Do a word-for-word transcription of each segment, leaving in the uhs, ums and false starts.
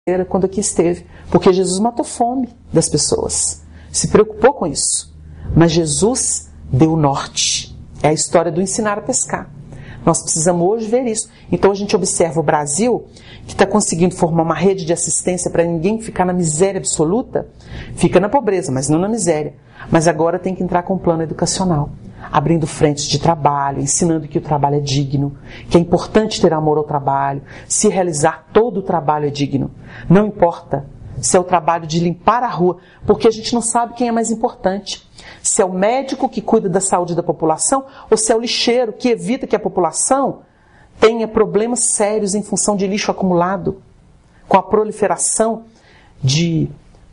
quando aqui esteve, porque Jesus matou fome das pessoas, se preocupou com isso, mas Jesus deu o norte, é a história do ensinar a pescar. Nós precisamos hoje ver isso. Então a gente observa o Brasil, que está conseguindo formar uma rede de assistência para ninguém ficar na miséria absoluta, fica na pobreza, mas não na miséria, mas agora tem que entrar com um plano educacional, abrindo frentes de trabalho, ensinando que o trabalho é digno, que é importante ter amor ao trabalho, se realizar todo o trabalho é digno. Não importa se é o trabalho de limpar a rua, porque a gente não sabe quem é mais importante. Se é o médico que cuida da saúde da população ou se é o lixeiro que evita que a população tenha problemas sérios em função de lixo acumulado, com a proliferação de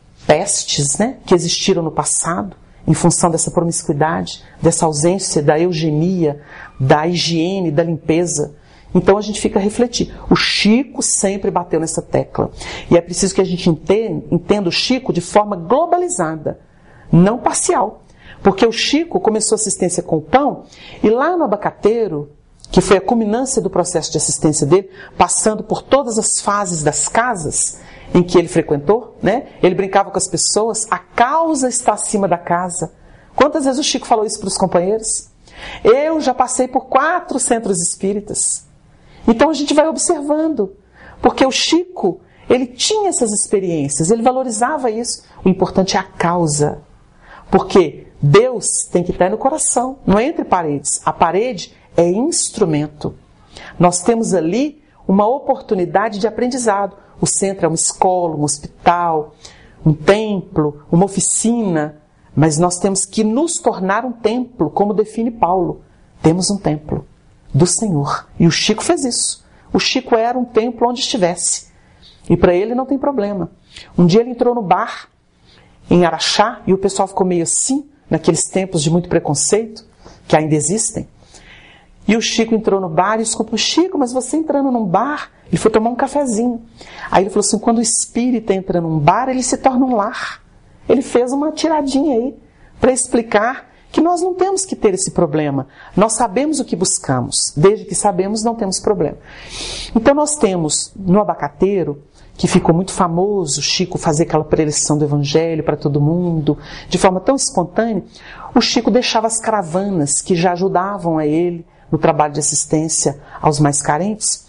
pestes, né, que existiram no passado, em função dessa promiscuidade, dessa ausência da eugenia, da higiene, da limpeza. Então a gente fica a refletir. O Chico sempre bateu nessa tecla. E é preciso que a gente entenda, entenda o Chico de forma globalizada, não parcial. Porque o Chico começou assistência com o pão, e lá no Abacateiro, que foi a culminância do processo de assistência dele, passando por todas as fases das casas em que ele frequentou, né? Ele brincava com as pessoas, a causa está acima da casa. Quantas vezes o Chico falou isso para os companheiros? Eu já passei por quatro centros espíritas. Então a gente vai observando, porque o Chico, ele tinha essas experiências, ele valorizava isso. O importante é a causa, porque Deus tem que estar no coração, não é entre paredes. A parede é instrumento. Nós temos ali uma oportunidade de aprendizado. O centro é uma escola, um hospital, um templo, uma oficina, mas nós temos que nos tornar um templo, como define Paulo. Temos um templo do Senhor. E o Chico fez isso. O Chico era um templo onde estivesse. E para ele não tem problema. Um dia ele entrou no bar, em Araxá, e o pessoal ficou meio assim, naqueles tempos de muito preconceito, que ainda existem. E o Chico entrou no bar e escutou: Chico, mas você entrando num bar? Ele foi tomar um cafezinho. Aí ele falou assim: quando o espírita entra num bar, ele se torna um lar. Ele fez uma tiradinha aí, para explicar que nós não temos que ter esse problema. Nós sabemos o que buscamos. Desde que sabemos, não temos problema. Então nós temos no Abacateiro, que ficou muito famoso, Chico fazer aquela preleção do Evangelho para todo mundo, de forma tão espontânea, o Chico deixava as caravanas que já ajudavam a ele no trabalho de assistência aos mais carentes,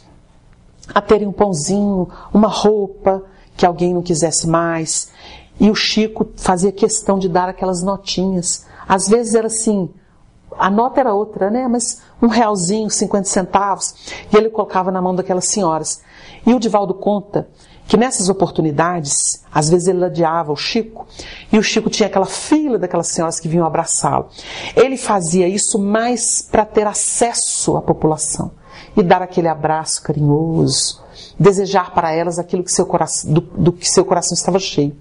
a terem um pãozinho, uma roupa que alguém não quisesse mais. E o Chico fazia questão de dar aquelas notinhas. Às vezes era assim, a nota era outra, né? Mas um realzinho, cinquenta centavos, e ele colocava na mão daquelas senhoras. E o Divaldo conta que nessas oportunidades, às vezes ele ladeava o Chico, e o Chico tinha aquela fila daquelas senhoras que vinham abraçá-lo. Ele fazia isso mais para ter acesso à população e dar aquele abraço carinhoso, desejar para elas aquilo que seu coração, do, do que seu coração estava cheio.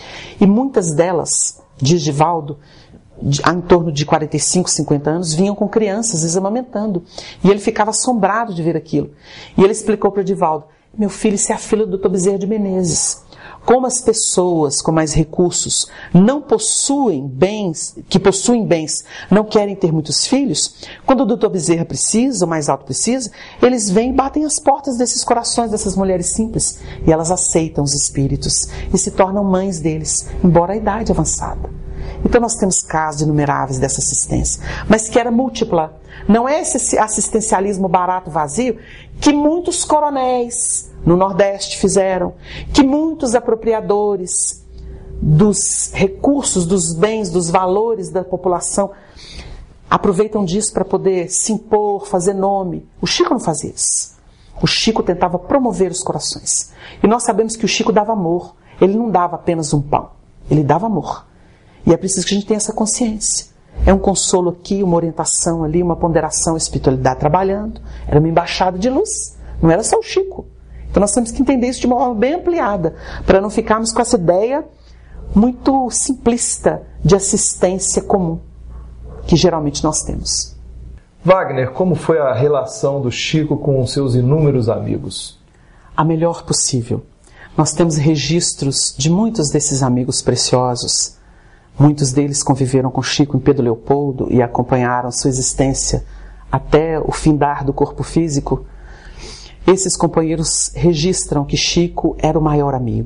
E muitas delas, diz Divaldo, de, em torno de quarenta e cinco, cinquenta anos, vinham com crianças, eles amamentando. E ele ficava assombrado de ver aquilo. E ele explicou para Divaldo: meu filho, isso é a fila do doutor Bezerra de Menezes. Como as pessoas com mais recursos não possuem bens, que possuem bens, não querem ter muitos filhos, quando o doutor Bezerra precisa, o mais alto precisa, eles vêm e batem as portas desses corações dessas mulheres simples, e elas aceitam os espíritos e se tornam mães deles, embora a idade avançada. Então nós temos casos inumeráveis dessa assistência, mas que era múltipla. Não é esse assistencialismo barato, vazio, que muitos coronéis no Nordeste fizeram, que muitos apropriadores dos recursos, dos bens, dos valores da população aproveitam disso para poder se impor, fazer nome. O Chico não fazia isso. O Chico tentava promover os corações. E nós sabemos que o Chico dava amor. Ele não dava apenas um pão, ele dava amor. E é preciso que a gente tenha essa consciência. É um consolo aqui, uma orientação ali, uma ponderação, a espiritualidade trabalhando. Era uma embaixada de luz, não era só o Chico. Então nós temos que entender isso de uma forma bem ampliada, para não ficarmos com essa ideia muito simplista de assistência comum, que geralmente nós temos. Wagner, como foi a relação do Chico com os seus inúmeros amigos? A melhor possível. Nós temos registros de muitos desses amigos preciosos. Muitos deles conviveram com Chico em Pedro Leopoldo e acompanharam sua existência até o findar do corpo físico. Esses companheiros registram que Chico era o maior amigo.